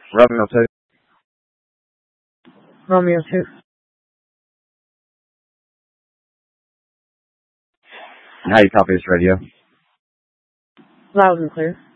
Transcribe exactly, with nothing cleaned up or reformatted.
Romeo two. Romeo two. How do you copy this radio? Loud and clear.